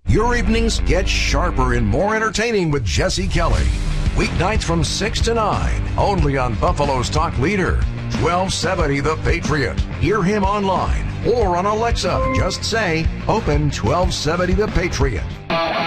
Your evenings get sharper and more entertaining with Jesse Kelly. Weeknights from 6 to 9, only on Buffalo's Talk Leader, 1270 The Patriot. Hear him online or on Alexa. Just say, open 1270 The Patriot.